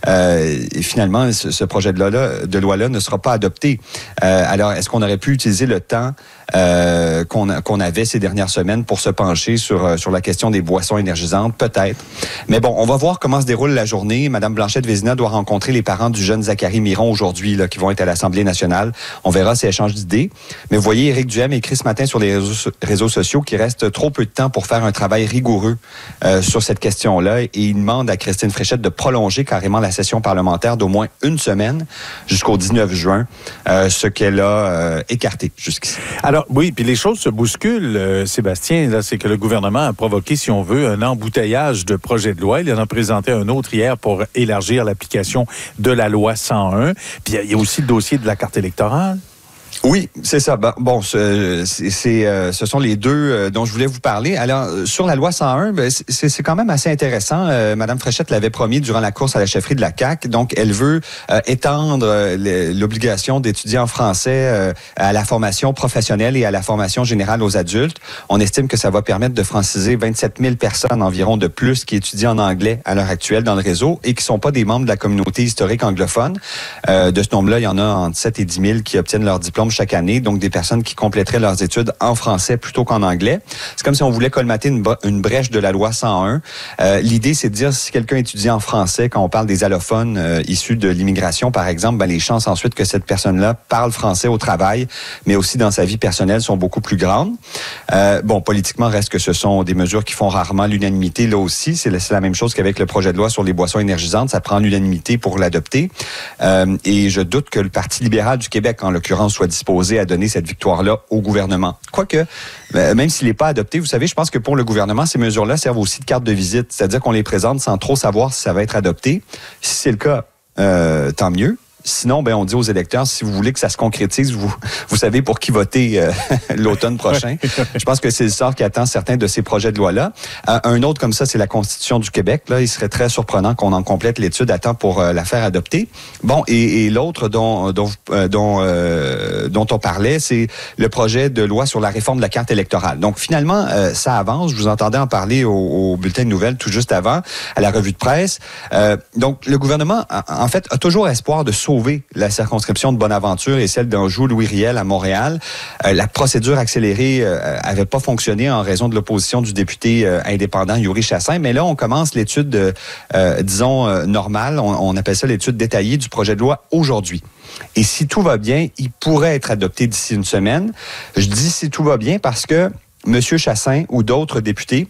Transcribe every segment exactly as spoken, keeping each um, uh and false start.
euh, et finalement, ce, ce projet de loi-là, de loi-là ne sera pas adopté. Euh, alors, est-ce qu'on aurait pu utiliser le temps euh, qu'on, a, qu'on avait ces dernières semaines pour se pencher sur, sur la question des boissons énergisantes? Peut-être. Mais bon, on va voir comment se déroule la journée. Madame Blanchette-Vézina doit rencontrer les parents du jeune Zachary Miron aujourd'hui, là, qui vont être à l'Assemblée nationale. On verra ces échanges d'idées. Mais vous voyez, Éric Duhem écrit ce matin sur les réseaux, réseaux sociaux qu'il reste trop peu de temps pour faire un travail rigoureux euh, sur cette question-là. Et il demande à Christine Fréchette de prolonger carrément la session parlementaire d'au moins une semaine jusqu'au dix-neuf juin, euh, ce qu'elle a euh, écarté jusqu'ici. Alors, oui, puis les choses se bousculent, euh, Sébastien. Là, c'est que le gouvernement a provoqué, si on veut, un embouteillage de projets de loi. Il en a présenté un autre hier pour élargir l'application de la loi cent un. Puis il y a aussi le dossier de la carte électorale. Oui, c'est ça. Bon, ce, c'est, c'est, euh, ce sont les deux euh, dont je voulais vous parler. Alors, sur la loi cent un, ben, c'est, c'est quand même assez intéressant. Euh, Madame Fréchette l'avait promis durant la course à la chefferie de la C A Q. Donc, elle veut euh, étendre euh, l'obligation d'étudier en français euh, à la formation professionnelle et à la formation générale aux adultes. On estime que ça va permettre de franciser vingt-sept mille personnes environ de plus qui étudient en anglais à l'heure actuelle dans le réseau et qui sont pas des membres de la communauté historique anglophone. Euh, de ce nombre-là, il y en a entre sept et dix mille qui obtiennent leur diplôme chaque année, donc des personnes qui compléteraient leurs études en français plutôt qu'en anglais. C'est comme si on voulait colmater une, une brèche de la loi cent un. Euh, l'idée, c'est de dire si quelqu'un étudie en français, quand on parle des allophones euh, issus de l'immigration, par exemple, ben, les chances ensuite que cette personne-là parle français au travail, mais aussi dans sa vie personnelle, sont beaucoup plus grandes. Euh, bon, politiquement, reste que ce sont des mesures qui font rarement l'unanimité. Là aussi, c'est la, c'est la même chose qu'avec le projet de loi sur les boissons énergisantes. Ça prend l'unanimité pour l'adopter. Euh, et je doute que le Parti libéral du Québec, en l'occurrence, soit disposé à donner cette victoire-là au gouvernement. Quoique, même s'il n'est pas adopté, vous savez, je pense que pour le gouvernement, ces mesures-là servent aussi de carte de visite. C'est-à-dire qu'on les présente sans trop savoir si ça va être adopté. Si c'est le cas, euh, tant mieux. Sinon, ben on dit aux électeurs, si vous voulez que ça se concrétise, vous, vous savez pour qui voter euh, l'automne prochain. Je pense que c'est le sort qui attend certains de ces projets de loi-là. Euh, un autre comme ça, c'est la Constitution du Québec. Là, il serait très surprenant qu'on en complète l'étude à temps pour euh, la faire adopter. Bon, et, et l'autre dont dont euh, dont, euh, dont on parlait, c'est le projet de loi sur la réforme de la carte électorale. Donc finalement, euh, ça avance. Je vous entendais en parler au, au bulletin de nouvelles tout juste avant, à la revue de presse. Euh, donc le gouvernement, en fait, a toujours espoir de sauver la circonscription de Bonaventure et celle d'Anjou-Louis-Riel à Montréal. Euh, la procédure accélérée euh, avait pas fonctionné en raison de l'opposition du député euh, indépendant Yuri Chassin, mais là, on commence l'étude, de, euh, disons, euh, normale, on, on appelle ça l'étude détaillée du projet de loi aujourd'hui. Et si tout va bien, il pourrait être adopté d'ici une semaine. Je dis si tout va bien parce que M. Chassin ou d'autres députés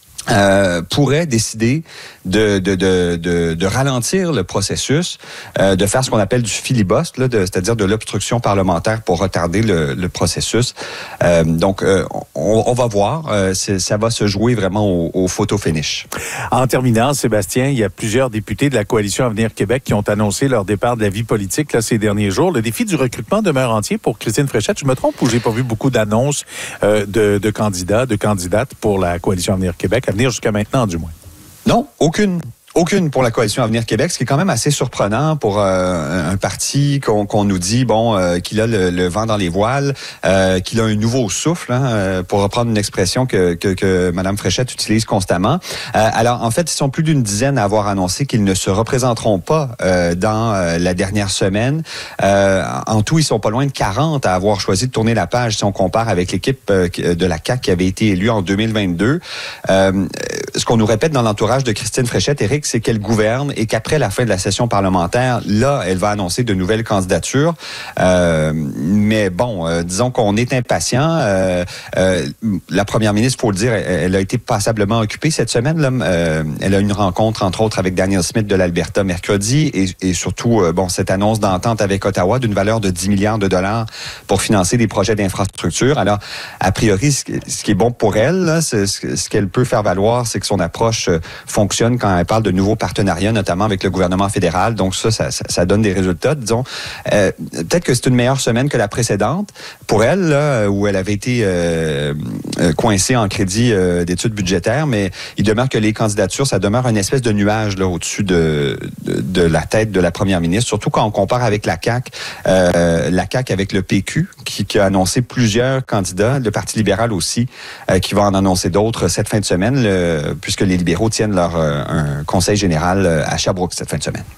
Euh, pourrait décider de, de, de, de, de ralentir le processus, euh, de faire ce qu'on appelle du filibuste, là, de, c'est-à-dire de l'obstruction parlementaire pour retarder le, le processus. Euh, donc, euh, on, on va voir. Euh, ça va se jouer vraiment au, au photo finish. En terminant, Sébastien, il y a plusieurs députés de la Coalition Avenir Québec qui ont annoncé leur départ de la vie politique là, ces derniers jours. Le défi du recrutement demeure entier pour Christine Fréchette. Je me trompe ou j'ai pas vu beaucoup d'annonces euh, de, de candidats, de candidates pour la Coalition Avenir Québec, à venir jusqu'à maintenant du moins? Non, aucune. Aucune pour la Coalition Avenir Québec, ce qui est quand même assez surprenant pour euh, un parti qu'on, qu'on nous dit bon euh, qu'il a le, le vent dans les voiles, euh, qu'il a un nouveau souffle, hein, euh, pour reprendre une expression que, que, que Mme Fréchette utilise constamment. Euh, alors, en fait, ils sont plus d'une dizaine à avoir annoncé qu'ils ne se représenteront pas euh, dans euh, la dernière semaine. Euh, en tout, ils sont pas loin de quarante à avoir choisi de tourner la page si on compare avec l'équipe euh, de la C A Q qui avait été élue en deux mille vingt-deux. Euh, ce qu'on nous répète dans l'entourage de Christine Fréchette, Éric, c'est qu'elle gouverne et qu'après la fin de la session parlementaire, là, elle va annoncer de nouvelles candidatures. Euh, mais bon, euh, disons qu'on est impatient. Euh, euh, la première ministre, il faut le dire, elle, elle a été passablement occupée cette semaine. Là. Euh, elle a eu une rencontre, entre autres, avec Daniel Smith de l'Alberta mercredi et, et surtout, euh, bon, cette annonce d'entente avec Ottawa d'une valeur de dix milliards de dollars pour financer des projets d'infrastructure. Alors, a priori, ce, ce qui est bon pour elle, là, c'est, ce qu'elle peut faire valoir, c'est que son approche fonctionne quand elle parle de nouveaux partenariats, notamment avec le gouvernement fédéral. Donc ça, ça, ça donne des résultats, disons. Euh, peut-être que c'est une meilleure semaine que la précédente pour elle, là, où elle avait été euh, coincée en crédit euh, d'études budgétaires, mais il demeure que les candidatures, ça demeure une espèce de nuage là au-dessus de, de, de la tête de la première ministre, surtout quand on compare avec la C A Q, euh, la C A Q avec le P Q, qui, qui a annoncé plusieurs candidats, le Parti libéral aussi, euh, qui va en annoncer d'autres cette fin de semaine, le, puisque les libéraux tiennent leur euh, un conseil général à Sherbrooke cette fin de semaine.